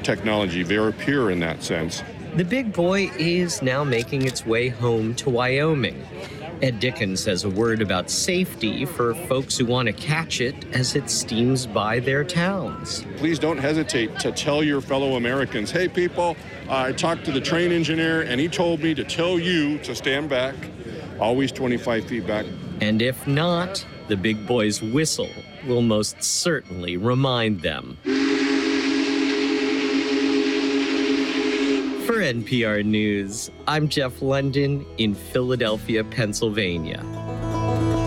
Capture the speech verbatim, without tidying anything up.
technology, very pure in that sense. The big boy is now making its way home to Wyoming. Ed Dickens has a word about safety for folks who want to catch it as it steams by their towns. Please don't hesitate to tell your fellow Americans, hey people, I talked to the train engineer and he told me to tell you to stand back, always twenty-five feet back. And if not, the big boy's whistle will most certainly remind them. For N P R News, I'm Jeff London in Philadelphia, Pennsylvania.